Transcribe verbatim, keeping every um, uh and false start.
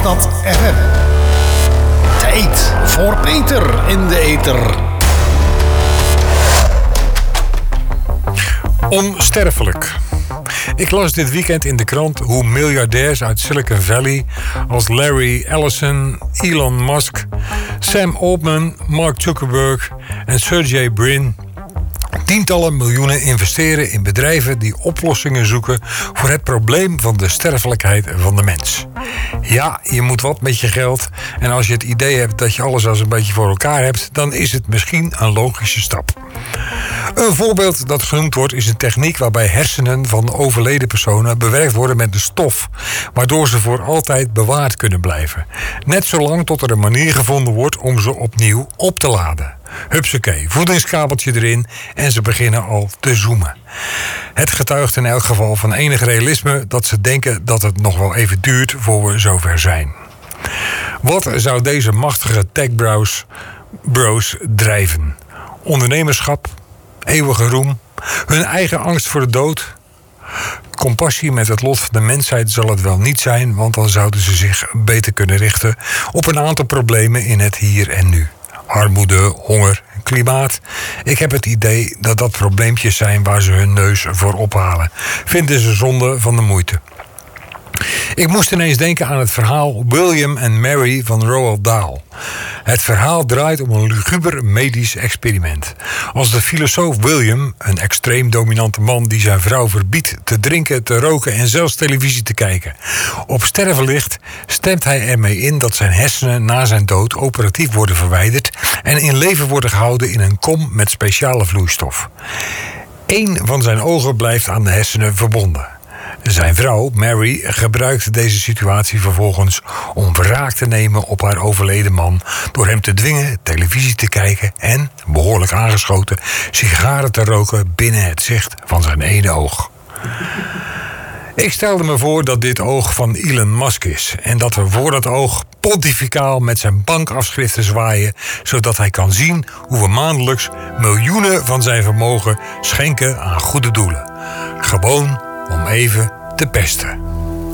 Stad F M. Tijd voor Peter in de ether. Onsterfelijk. Ik las dit weekend in de krant hoe miljardairs uit Silicon Valley als Larry Ellison, Elon Musk, Sam Altman, Mark Zuckerberg en Sergey Brin tientallen miljoenen investeren in bedrijven die oplossingen zoeken voor het probleem van de sterfelijkheid van de mens. Ja, je moet wat met je geld en als je het idee hebt dat je alles als een beetje voor elkaar hebt, dan is het misschien een logische stap. Een voorbeeld dat genoemd wordt is een techniek waarbij hersenen van overleden personen bewerkt worden met een stof, waardoor ze voor altijd bewaard kunnen blijven. Net zolang tot er een manier gevonden wordt om ze opnieuw op te laden. Hupsakee, voedingskabeltje erin en ze beginnen al te zoomen. Het getuigt in elk geval van enig realisme dat ze denken dat het nog wel even duurt voor we zover zijn. Wat zou deze machtige techbros bros drijven? Ondernemerschap, eeuwige roem, hun eigen angst voor de dood. Compassie met het lot van de mensheid zal het wel niet zijn, want dan zouden ze zich beter kunnen richten op een aantal problemen in het hier en nu. Armoede, honger, klimaat. Ik heb het idee dat dat probleempjes zijn waar ze hun neus voor ophalen. Vinden ze zonde van de moeite. Ik moest ineens denken aan het verhaal William en Mary van Roald Dahl. Het verhaal draait om een luguber medisch experiment. Als de filosoof William, een extreem dominante man die zijn vrouw verbiedt te drinken, te roken en zelfs televisie te kijken, op sterven ligt, stemt hij ermee in dat zijn hersenen na zijn dood operatief worden verwijderd en in leven worden gehouden in een kom met speciale vloeistof. Eén van zijn ogen blijft aan de hersenen verbonden. Zijn vrouw, Mary, gebruikte deze situatie vervolgens om wraak te nemen op haar overleden man door hem te dwingen televisie te kijken en, behoorlijk aangeschoten, sigaren te roken binnen het zicht van zijn ene oog. Ik stelde me voor dat dit oog van Elon Musk is en dat we voor dat oog pontificaal met zijn bankafschriften zwaaien, zodat hij kan zien hoe we maandelijks miljoenen van zijn vermogen schenken aan goede doelen. Gewoon om even te pesten.